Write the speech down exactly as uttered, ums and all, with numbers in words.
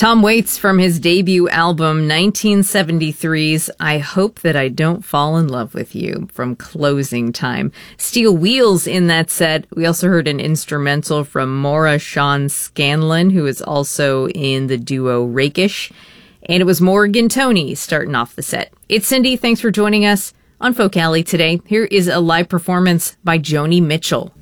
Tom Waits from his debut album nineteen seventy-three's I Hope That I Don't Fall in Love With You from Closing Time. Steel Wheels in that set. We also heard an instrumental from Maura Sean Scanlon, who is also in the duo Rakish. And it was Morgan Toney starting off the set. It's Cindy. Thanks for joining us on Folk Alley today. Here is a live performance by Joni Mitchell.